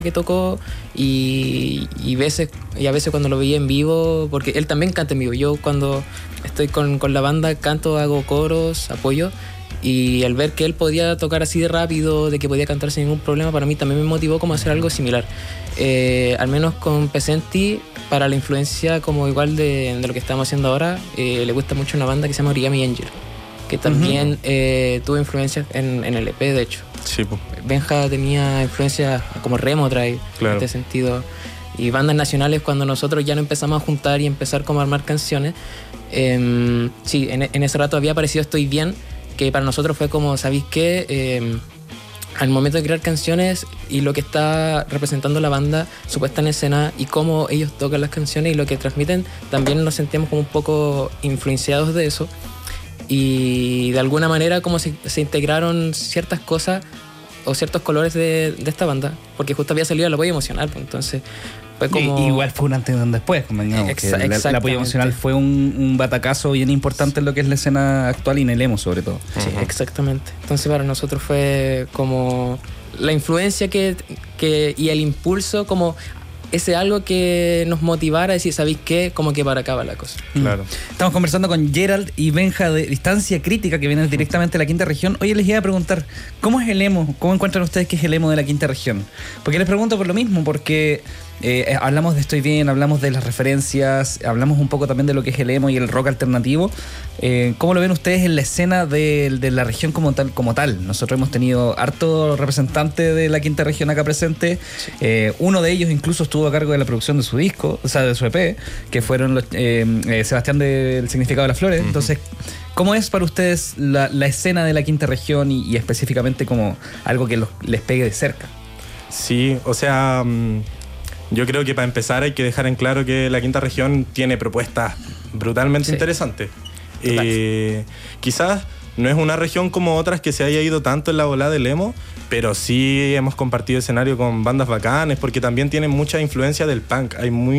que tocó y a veces cuando lo veía en vivo, porque él también canta en vivo. Yo cuando estoy con la banda canto, hago coros, apoyo, y al ver que él podía tocar así de rápido, de que podía cantar sin ningún problema, para mí también me motivó como a hacer algo similar. Al menos con Pesenti, para la influencia como igual de lo que estamos haciendo ahora, le gusta mucho una banda que se llama Origami Angel, que también tuvo influencias en el EP, de hecho. Sí, pues. Benja tenía influencias como Remo Drive, claro, en este sentido. Y bandas nacionales, cuando nosotros ya no empezamos a juntar y empezar como a armar canciones, sí, en ese rato había aparecido Estoy Bien, que para nosotros fue como, ¿sabéis qué? Al momento de crear canciones y lo que está representando la banda, su puesta en escena y cómo ellos tocan las canciones y lo que transmiten, también nos sentíamos como un poco influenciados de eso. Y de alguna manera como se integraron ciertas cosas o ciertos colores de esta banda, porque justo había salido el apoyo emocional, pues, entonces fue como... Igual fue un antes y un después, digamos, el apoyo emocional fue un batacazo bien importante en lo que es la escena actual y en el emo sobre todo. Sí, exactamente. Entonces para nosotros fue como la influencia y el impulso, como ese algo que nos motivara a decir, ¿sabéis qué? Como que para acá va la cosa. Claro. Estamos conversando con Gerald y Benja de Distancia Crítica, que vienen directamente de la Quinta Región. Oye, les iba a preguntar, ¿cómo es el emo? ¿Cómo encuentran ustedes que es el emo de la Quinta Región? Porque les pregunto por lo mismo, porque hablamos de Estoy Bien, hablamos de las referencias, hablamos un poco también de lo que es el emo y el rock alternativo. ¿Cómo lo ven ustedes en la escena de la región como tal? Nosotros hemos tenido harto representante de la Quinta Región acá presente. Sí. Uno de ellos incluso estuvo a cargo de la producción de su disco, o sea, de su EP, que fueron Sebastián del Significado de las Flores. Entonces, ¿cómo es para ustedes la escena de la Quinta Región y específicamente como algo que les pegue de cerca? Sí, o sea... yo creo que para empezar hay que dejar en claro que la Quinta Región tiene propuestas brutalmente interesantes. Quizás no es una región como otras que se haya ido tanto en la volada del emo, pero sí hemos compartido escenario con bandas bacanes, porque también tienen mucha influencia del punk.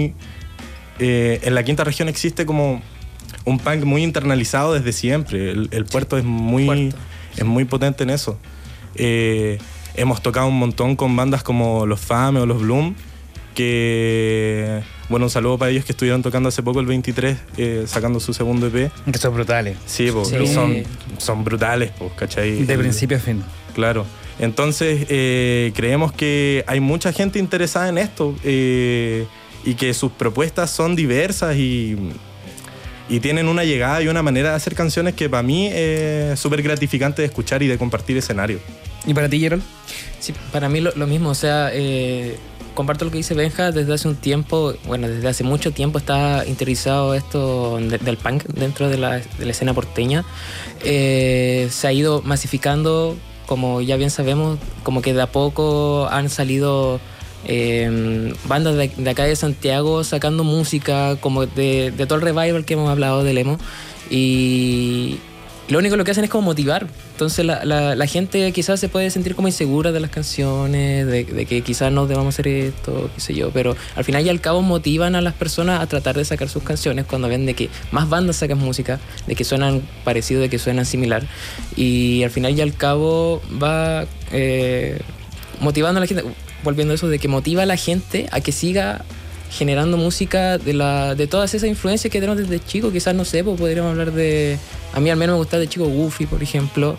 En la Quinta Región existe como un punk muy internalizado desde siempre. El puerto es muy potente en eso. Hemos tocado un montón con bandas como los Fame o los Bloom, que, bueno, un saludo para ellos que estuvieron tocando hace poco el 23, sacando su segundo EP. Que son brutales. Sí, son brutales, ¿cachai? De principio a fin. Claro. Entonces, creemos que hay mucha gente interesada en esto y que sus propuestas son diversas y tienen una llegada y una manera de hacer canciones que para mí es súper gratificante de escuchar y de compartir escenario. ¿Y para ti, Gerald? Sí, para mí lo mismo, o sea... comparto lo que dice Benja. Desde hace un tiempo, bueno, desde hace mucho tiempo está interiorizado esto del punk dentro de la escena porteña. Se ha ido masificando, como ya bien sabemos, como que de a poco han salido bandas de acá de Santiago sacando música, como de todo el revival que hemos hablado del emo. Y lo único que hacen es como motivar. Entonces la gente quizás se puede sentir como insegura de las canciones, de que quizás no debamos hacer esto, qué sé yo, pero al final y al cabo motivan a las personas a tratar de sacar sus canciones cuando ven de que más bandas sacan música, de que suenan parecido, de que suenan similar, y al final y al cabo va motivando a la gente, volviendo a eso, de que motiva a la gente a que siga generando música de todas esas influencias que tenemos desde chico. Quizás, no sé, pues podríamos hablar de... A mí al menos me gustaba de chico Goofy, por ejemplo.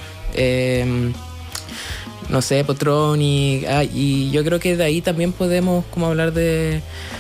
No sé, Potronic. Y yo creo que de ahí también podemos como hablar de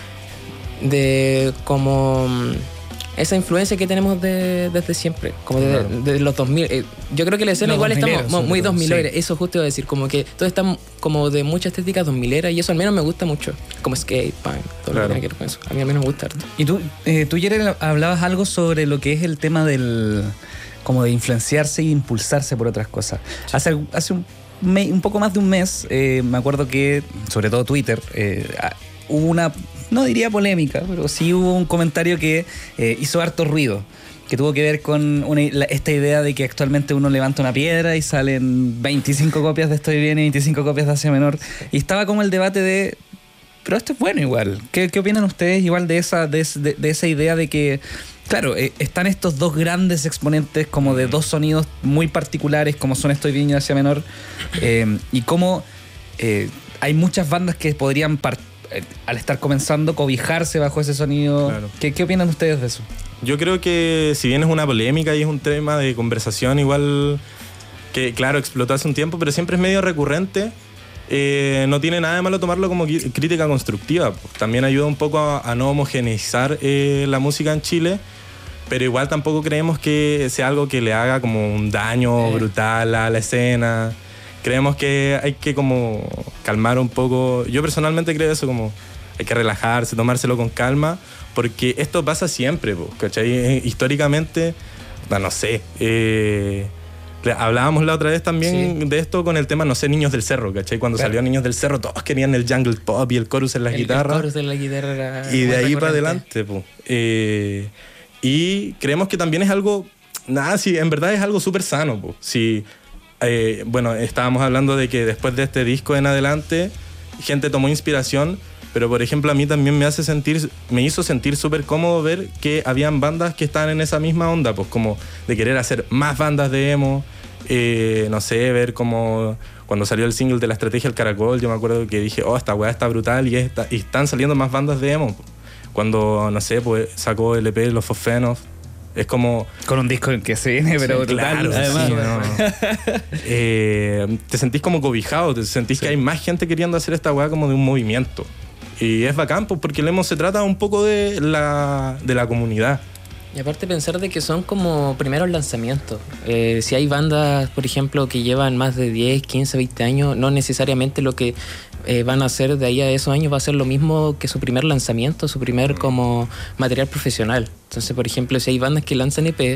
como... esa influencia que tenemos desde siempre, como de los 2000. Yo creo que la escena igual estamos muy 2000era, sí. Eso justo iba a decir, como que todo está como de mucha estética 2000era, y eso al menos me gusta mucho, como skate, punk, todo lo que tiene que ver con eso. A mí al menos me gusta harto. Y tú Jerry, hablabas algo sobre lo que es el tema del como de influenciarse e impulsarse por otras cosas. Sí. Hace un poco más de un mes, me acuerdo que, sobre todo Twitter, hubo una... no diría polémica, pero sí hubo un comentario que hizo harto ruido, que tuvo que ver con esta idea de que actualmente uno levanta una piedra y salen 25 copias de Estoy Bien y 25 copias de Asia Menor. Y estaba como el debate de... pero esto es bueno igual. ¿Qué opinan ustedes igual de esa idea de que... claro, están estos dos grandes exponentes como de dos sonidos muy particulares como son Estoy Bien y Asia Menor, y cómo... hay muchas bandas que podrían, al estar comenzando, cobijarse bajo ese sonido. Claro. ¿Qué opinan ustedes de eso? Yo creo que si bien es una polémica y es un tema de conversación igual que, claro, explotó hace un tiempo, pero siempre es medio recurrente, no tiene nada de malo tomarlo como crítica constructiva. También ayuda un poco a no homogeneizar la música en Chile, pero igual tampoco creemos que sea algo que le haga como un daño brutal a la escena. Creemos que hay que como calmar un poco. Yo personalmente creo eso, como hay que relajarse, tomárselo con calma, porque esto pasa siempre, ¿cachai? Históricamente, no sé, hablábamos la otra vez también de esto con el tema, no sé, Niños del Cerro, ¿cachai? Cuando salió Niños del Cerro, todos querían el jungle pop y el chorus en las guitarras. El chorus de la guitarra era y de ahí para adelante, y creemos que también es algo, sí, en verdad es algo súper sano, si... bueno, estábamos hablando de que después de este disco en adelante, gente tomó inspiración, pero por ejemplo a mí también me hizo sentir súper cómodo ver que habían bandas que estaban en esa misma onda, pues como de querer hacer más bandas de emo, no sé, ver como cuando salió el single de La Estrategia del Caracol, yo me acuerdo que dije, esta weá está brutal y están saliendo más bandas de emo. Cuando, no sé, pues sacó el EP de Los Fosfenos. Es como... Con un disco que se viene, pero brutal, claro, además. Sí, te sentís como cobijado, te sentís que hay más gente queriendo hacer esta weá como de un movimiento. Y es bacán, pues, porque el emo se trata un poco de la comunidad. Y aparte pensar de que son como primeros lanzamientos. Si hay bandas, por ejemplo, que llevan más de 10, 15, 20 años, no necesariamente lo que van a hacer de ahí a esos años va a ser lo mismo que su primer lanzamiento, su primer como material profesional. Entonces, por ejemplo, si hay bandas que lanzan EP,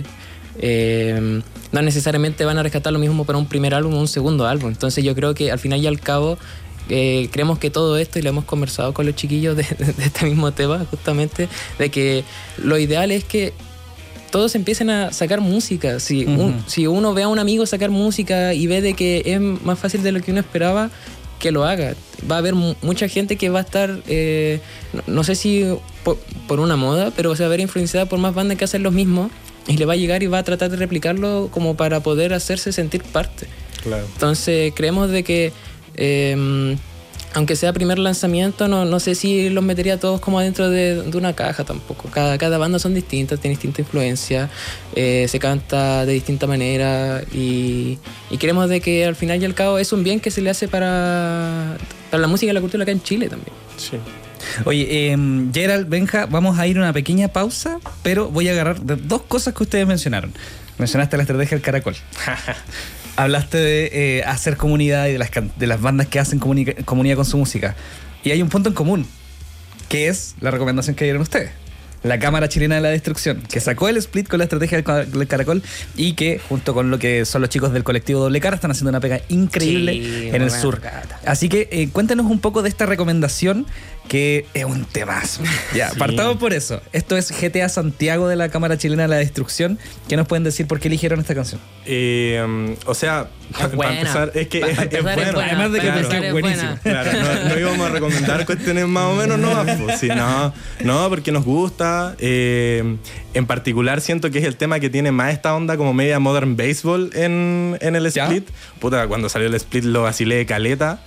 no necesariamente van a rescatar lo mismo para un primer álbum o un segundo álbum. Entonces yo creo que al final y al cabo creemos que todo esto, y lo hemos conversado con los chiquillos de este mismo tema justamente, de que lo ideal es que todos empiecen a sacar música. Si uno ve a un amigo sacar música y ve de que es más fácil de lo que uno esperaba, que lo haga. Va a haber mucha gente que va a estar, no sé si por una moda, pero se va a ver influenciada por más bandas que hacen lo mismo, y le va a llegar y va a tratar de replicarlo como para poder hacerse sentir parte. Claro. Entonces creemos de que aunque sea primer lanzamiento, no sé si los metería todos como adentro de una caja tampoco. Cada banda son distintas, tiene distinta influencia, se canta de distinta manera, y creemos de que al final y al cabo es un bien que se le hace para la música y la cultura acá en Chile también. Sí. Oye, Gerald, Benja, vamos a ir a una pequeña pausa, pero voy a agarrar de dos cosas que ustedes mencionaron. Mencionaste La Estrategia del Caracol. Hablaste de hacer comunidad y de las bandas que hacen comunidad con su música. Y hay un punto en común, que es la recomendación que dieron ustedes. La Cámara Chilena de la Destrucción, que sacó el split con La Estrategia del Caracol, y que junto con lo que son los chicos del colectivo Doble Cara están haciendo una pega increíble en el sur. Así que cuéntanos un poco de esta recomendación, que es un temazo. Ya, partamos por eso. Esto es GTA Santiago de la Cámara Chilena de la Destrucción. ¿Qué nos pueden decir por qué eligieron esta canción? O sea, para empezar, es que es bueno. Además de que es buenísimo. Claro, no íbamos a recomendar cuestiones más o menos, pues, sí, no, porque nos gusta. En particular siento que es el tema que tiene más esta onda como media modern baseball en el split. Puta, cuando salió el split lo vacilé de caleta.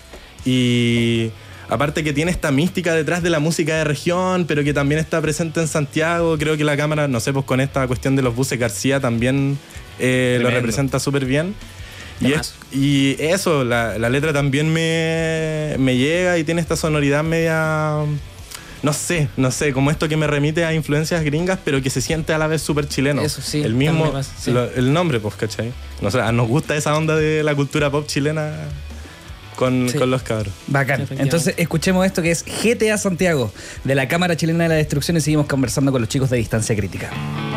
Y aparte que tiene esta mística detrás de la música de región, pero que también está presente en Santiago. Creo que la cámara, no sé, pues con esta cuestión de los buses García también lo representa súper bien. Y eso, la letra también me llega y tiene esta sonoridad media... No sé, como esto que me remite a influencias gringas, pero que se siente a la vez súper chileno. Eso sí. El mismo, el nombre, pues, ¿cachai? No sé, nos gusta esa onda de la cultura pop chilena con los cabros. Bacán. Entonces escuchemos esto, que es GTA Santiago de la Cámara Chilena de la Destrucción, y seguimos conversando con los chicos de Distancia Crítica.